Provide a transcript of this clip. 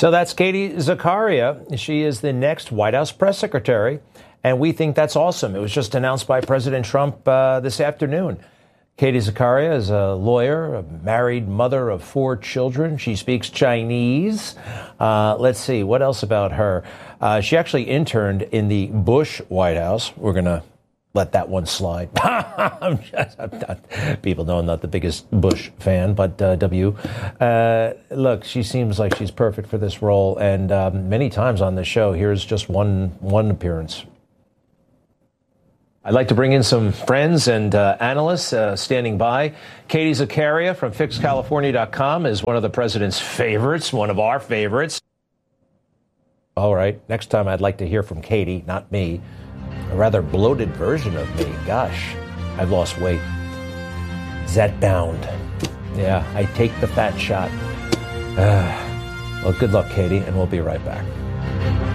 So that's Katie Zakaria. She is the next White House press secretary, and we think that's awesome. It was just announced by President Trump this afternoon. Katie Zakaria is a lawyer, a married mother of 4 children. She speaks Chinese. Let's see, what else about her? She actually interned in the Bush White House. We're going to let that one slide. People know I'm not the biggest Bush fan, but look, she seems like she's perfect for this role. And many times on the show, here's just one appearance. I'd like to bring in some friends and analysts standing by. Katie Zakaria from FixCalifornia.com is one of the president's favorites, one of our favorites. All right, next time I'd like to hear from Katie, not me. A rather bloated version of me. Gosh, I've lost weight. Z-bound. Yeah, I take the fat shot. Well, good luck, Katie, and we'll be right back.